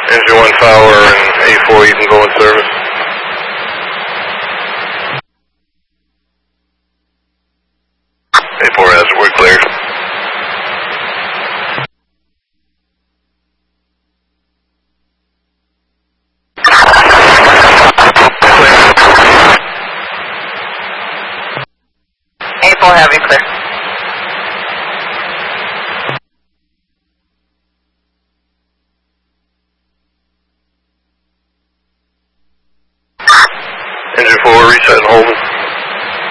Engine 1 Tower and A4, you can go in service. A4 has it, we're cleared. A4 heavy, clear. Engine 4, reset and holding.